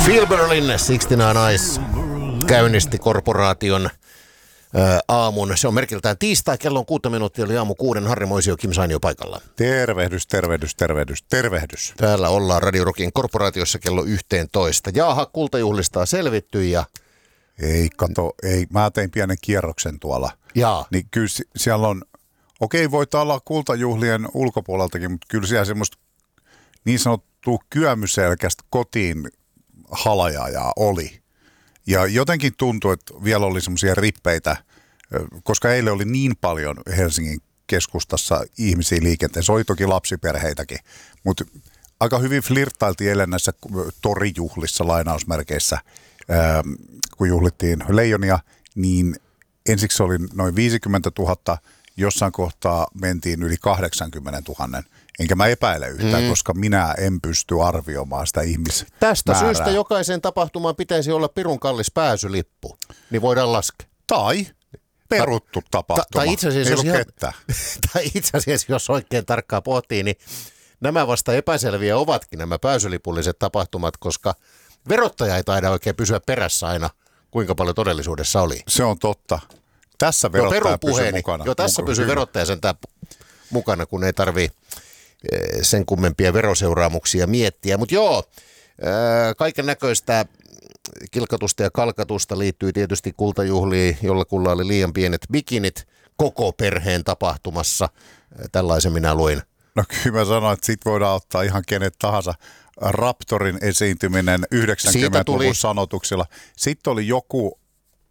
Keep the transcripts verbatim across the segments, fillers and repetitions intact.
Phil Berlin, kuusikymmentäyhdeksän Eyes, käynnisti korporaation ää, aamun. Se on merkiltään tiistai, kello on kuutta minuuttia, eli aamu kuuden. Harri Moisio, Kim Sainio paikalla. Tervehdys, tervehdys, tervehdys, tervehdys. Täällä ollaan Radio Rockin korporaatiossa kello yksitoista. Jaaha, kultajuhlista on selvitty ja... Ei, kato, ei. Mä tein pienen kierroksen tuolla. Jaa. Niin kyllä siellä on, okei, voit olla kultajuhlien ulkopuoleltakin, mutta kyllä siellä semmoista niin sanottua kyömyselkästä kotiin halajaa oli. Ja jotenkin tuntui, että vielä oli semmoisia rippeitä, koska eilen oli niin paljon Helsingin keskustassa ihmisiä liikenteessä. Oli toki lapsiperheitäkin, mutta aika hyvin flirttailtiin eilen näissä torijuhlissa lainausmerkeissä, kun juhlittiin leijonia, niin ensiksi oli noin viisikymmentätuhatta, jossain kohtaa mentiin yli kahdeksankymmentätuhatta. Enkä mä epäile yhtään, mm. koska minä en pysty arvioimaan sitä ihmismäärää. Tästä syystä jokaisen tapahtumaan pitäisi olla pirun kallis pääsylippu, niin voidaan laskea. Tai peruttu tapahtuma. Ta- tai, itse asiassa, Ei ihan, ketään. tai itse asiassa, jos oikein tarkkaan pohtii, niin nämä vasta epäselviä ovatkin nämä pääsylipulliset tapahtumat, koska verottaja ei taida oikein pysyä perässä aina, kuinka paljon todellisuudessa oli. Se on totta. Tässä verottaja no, pysyy mukana. Joo, tässä pysyy verottaja sentään mukana, kun ei tarvitse sen kummempia veroseuraamuksia miettiä. Mutta joo, kaiken näköistä kilkatusta ja kalkatusta liittyy tietysti kultajuhliin, jolla kulla oli liian pienet bikinit koko perheen tapahtumassa. Tällaisen minä luin. No kyllä mä sanoin, että sit voidaan ottaa ihan kenet tahansa. Raptorin esiintyminen yhdeksänkymmentäluvun sanotuksilla. Sitten oli joku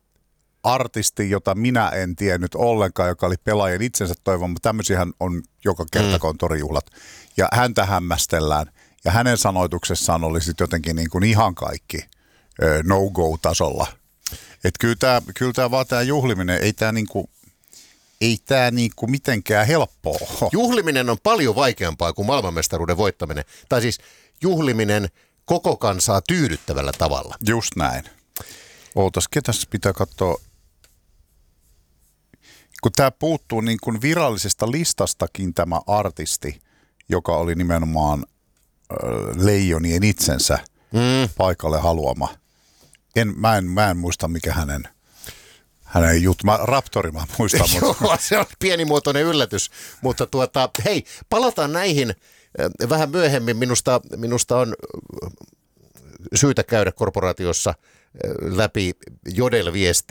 artisti, jota minä en tiennyt ollenkaan, joka oli pelaajien itsensä toivon, mutta tämmöisiähän on joka kerta, kun on torijuhlat. Ja häntä hämmästellään. Ja hänen sanoituksessaan oli sitten jotenkin niin kuin ihan kaikki no-go-tasolla. Että kyllä tämä kyllä tää vaan tämä juhliminen, ei tämä niinku, ei tää niinku mitenkään helppoa. Juhliminen on paljon vaikeampaa kuin maailmanmestaruuden voittaminen. Tai siis juhliminen koko kansaa tyydyttävällä tavalla. Just näin. Ootas, ketäs pitää katsoa, kun tämä puuttuu niin kuin virallisesta listastakin tämä artisti, joka oli nimenomaan äh, leijonien itsensä mm. paikalle haluama. En, mä, en, mä en muista, mikä hänen, hänen juttu. Mä, Raptori mä muistan. Joo, mutta... se on pienimuotoinen yllätys. Mutta tuota, hei, palataan näihin äh, vähän myöhemmin. Minusta, minusta on syytä käydä korporaatiossa läpi Jodel-viestiä